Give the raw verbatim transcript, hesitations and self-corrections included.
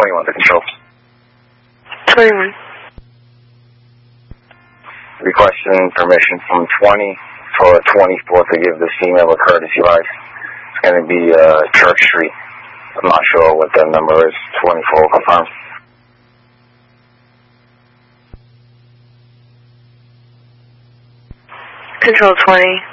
twenty-one to control. twenty-one. Requesting permission from twenty for twenty-four to give this female a courtesy ride. It's going to be uh, Church Street. I'm not sure what that number is. twenty-four confirmed. Control twenty.